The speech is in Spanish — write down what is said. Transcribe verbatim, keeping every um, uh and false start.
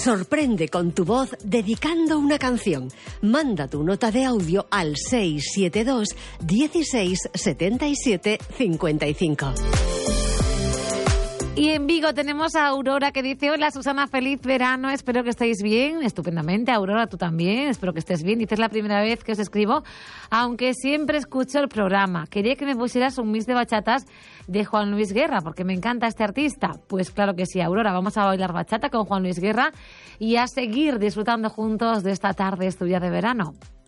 Sorprende con tu voz dedicando una canción. Manda tu nota de audio al seis siete dos, dieciséis, setenta y siete, cincuenta y cinco. Y en Vigo tenemos a Aurora que dice: hola Susana, feliz verano, espero que estéis bien. Estupendamente, Aurora, tú también, espero que estés bien. Dices: la primera vez que os escribo, aunque siempre escucho el programa. Quería que me pusieras un mix de bachatas de Juan Luis Guerra, porque me encanta este artista. Pues claro que sí, Aurora, vamos a bailar bachata con Juan Luis Guerra y a seguir disfrutando juntos de esta tarde estudia de verano.